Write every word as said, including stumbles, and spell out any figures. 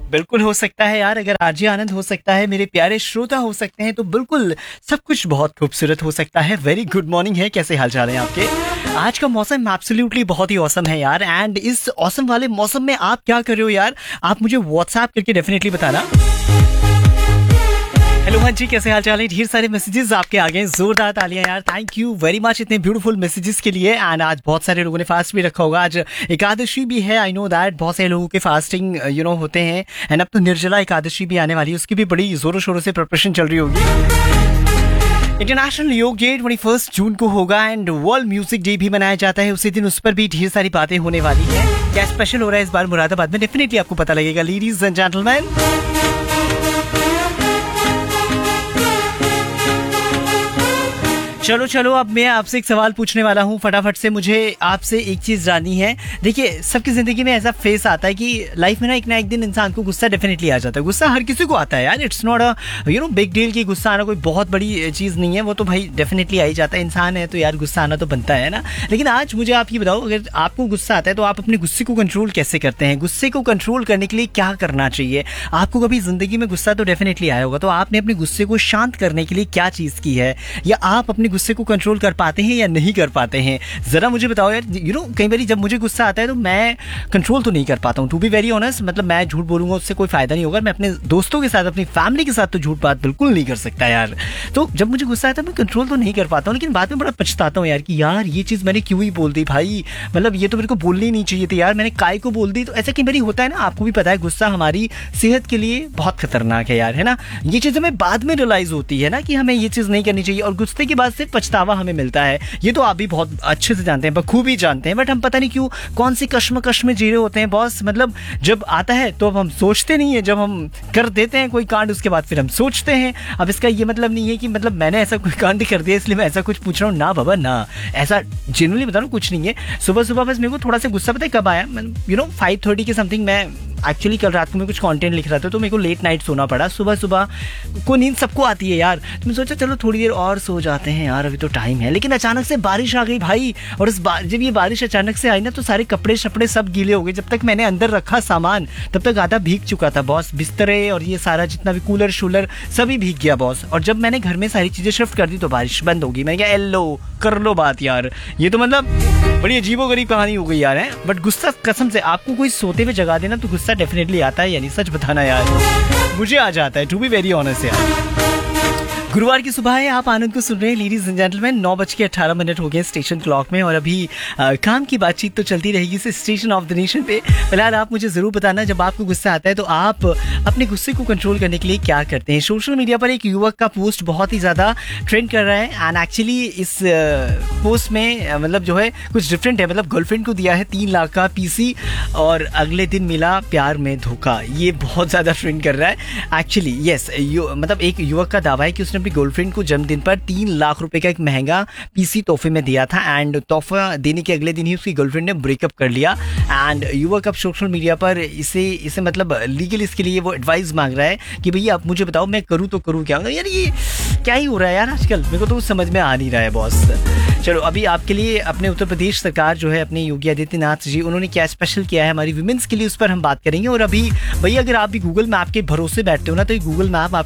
बिल्कुल हो सकता है यार, अगर आरजे आनंद हो सकता है, मेरे प्यारे श्रोता हो सकते हैं, तो बिल्कुल सब कुछ बहुत खूबसूरत हो सकता है। वेरी गुड मॉर्निंग है, कैसे हाल चाल है आपके? आज का मौसम एब्सोल्युटली बहुत ही औसम है यार, एंड इस औसम वाले मौसम में आप क्या कर रहे हो यार? आप मुझे व्हाट्सएप करके डेफिनेटली बताना। हेलो हाँ जी, कैसे हाल चाल है? ढेर सारे मैसेजेस आपके आ गए, जोरदार तालियां यार, थैंक यू वेरी मच इतने ब्यूटीफुल मैसेजेस के लिए। एंड आज बहुत सारे लोगों ने फास्ट भी रखा होगा, आज एकादशी भी है, आई नो दैट बहुत सारे लोगों के फास्टिंग यू नो होते हैं। एंड अब तो निर्जला एकादशी भी आने वाली है, उसकी भी बड़ी जोरों शोरों से प्रिपरेशन चल रही होगी। इंटरनेशनल योग डे ट्वेंटी फर्स्ट जून को होगा एंड वर्ल्ड म्यूजिक डे भी मनाया जाता है उसी दिन, उस पर भी ढेर सारी बातें होने वाली है। क्या स्पेशल हो रहा है इस बार मुरादाबाद में, डेफिनेटली आपको पता लगेगा लेडीज एंड जेंटलमैन। चलो चलो, अब मैं आपसे एक सवाल पूछने वाला हूँ फटाफट से। मुझे आपसे एक चीज जाननी है। देखिए, सबकी जिंदगी में ऐसा फेस आता है कि लाइफ में ना एक ना एक दिन इंसान को गुस्सा डेफिनेटली आ जाता है। गुस्सा हर किसी को आता है यार, it's not a you know big deal कि गुस्सा आना कोई बहुत बड़ी चीज नहीं है, वो तो भाई डेफिनेटली आ ही जाता है। इंसान है तो यार गुस्सा आना तो बनता है ना। लेकिन आज मुझे आप ये बताओ, अगर आपको गुस्सा आता है तो आप अपने गुस्से को कंट्रोल कैसे करते हैं? गुस्से को कंट्रोल करने के लिए क्या करना चाहिए? आपको कभी जिंदगी में गुस्सा तो डेफिनेटली आया होगा, तो आपने अपने गुस्से को शांत करने के लिए क्या चीज की है, या आप अपने गुस्से को कंट्रोल कर पाते हैं या नहीं कर पाते हैं? जरा मुझे बताओ यार। यू नो कई बार जब मुझे गुस्सा आता है तो मैं कंट्रोल तो नहीं कर पाता हूँ, टू बी वेरी ऑनेस्ट। मतलब मैं झूठ बोलूंगा उससे कोई फायदा नहीं होगा। मैं अपने दोस्तों के साथ, अपनी फैमिली के साथ तो झूठ बात बिल्कुल नहीं कर सकता यार। तो जब मुझे गुस्सा आता है मैं कंट्रोल तो नहीं कर पाता हूँ, लेकिन बाद में बड़ा पछताता हूँ यार कि यार ये चीज मैंने क्यों ही बोल दी भाई, मतलब ये तो मेरे को बोलनी ही नहीं चाहिए थी यार, मैंने काय को बोल दी। तो ऐसा कई बार होता है ना, आपको भी पता है गुस्सा हमारी सेहत के लिए बहुत खतरनाक है यार, है ना। ये चीज हमें बाद में रियलाइज होती है ना कि हमें ये चीज नहीं करनी चाहिए, और गुस्से के बाद से पछतावा हमें मिलता है। ये तो आप भी बहुत अच्छे से जानते हैं, बखूबी जानते हैं, बट हम पता नहीं क्यों कौन सी कश्मकश में जी रहे होते हैं बॉस। मतलब जब आता है तो अब हम सोचते नहीं है, जब हम कर देते हैं कोई कांड उसके बाद फिर हम सोचते हैं। अब इसका ये मतलब नहीं है कि मतलब मैंने ऐसा कोई कांड कर दिया इसलिए मैं ऐसा कुछ पूछ रहा हूँ, ना बाबा ना, ऐसा जनरली बता रहा हूँ कुछ नहीं है। सुबह सुबह बस मेरे को थोड़ा सा गुस्सा पता है कब आया, यू नो फाइव थर्टी के समथिंग। मैं एक्चुअली कल रात को मैं कुछ कंटेंट लिख रहा था तो मेरे को लेट नाइट सोना पड़ा। सुबह सुबह को नींद सबको आती है यार, तो मैं सोचा चलो थोड़ी देर और सो जाते हैं यार, अभी तो टाइम है। लेकिन अचानक से बारिश आ गई भाई, और इस बार जब ये बारिश अचानक से आई ना तो सारे कपड़े शपड़े सब गीले हो गए। जब तक मैंने अंदर रखा सामान तब तक आधा भीग चुका था बॉस, बिस्तरे और ये सारा जितना भी कूलर शूलर सभी भीग गया बॉस। और जब मैंने घर में सारी चीजें शिफ्ट कर दी तो बारिश बंद होगी। मैंने कहा एलो कर लो बात यार, ये तो मतलब बड़ी अजीबोगरीब कहानी हो गई यार है। बट गुस्सा कसम से आपको कोई सोते हुए जगा देना तो गुस्सा डेफिनेटली आता है, यानी सच बताना यार मुझे आ जाता है, टू बी वेरी ऑनेस्ट यार। गुरुवार की सुबह है, आप आनंद को सुन रहे हैं लेडीज एंड जेंटलमैन। नौ बज के अट्ठारह मिनट हो गए स्टेशन क्लॉक में, और अभी आ, काम की बातचीत तो चलती रहेगी इस स्टेशन ऑफ द नेशन पे। फिलहाल आप मुझे जरूर बताना, जब आपको गुस्सा आता है तो आप अपने गुस्से को कंट्रोल करने के लिए क्या करते हैं? सोशल मीडिया पर एक युवक का पोस्ट बहुत ही ज्यादा ट्रेंड कर रहा है, एंड एक्चुअली इस पोस्ट में मतलब जो है कुछ डिफरेंट है। मतलब गर्लफ्रेंड को दिया है तीन लाख का पीसी और अगले दिन मिला प्यार में धोखा। ये बहुत ज्यादा ट्रेंड कर रहा है एक्चुअली। यस, मतलब एक युवक का दावा है कि उसने अपनी गर्लफ्रेंड को जन्मदिन पर तीन लाख रुपए का एक महंगा पीसी तोहफे में दिया था, एंड तोहफा देने के अगले दिन ही उसकी गर्लफ्रेंड ने ब्रेकअप कर लिया। एंड युवक अब सोशल मीडिया पर इसे इसे मतलब लीगल इसके लिए वो एडवाइस मांग रहा है कि भैया आप मुझे बताओ मैं करूँ तो करूँ क्या? यार ये क्या ही हो रहा है यार आजकल, मेरे को तो समझ में आ नहीं रहा है बॉस। चलो अभी आपके लिए अपने उत्तर प्रदेश सरकार जो है, अपने योगी आदित्यनाथ जी, उन्होंने क्या स्पेशल किया है हमारी विमेंस के लिए, उस पर हम बात करेंगे। और अभी भैया अगर आप भी गूगल मैप के भरोसे बैठते हो ना, तो ये गूगल मैप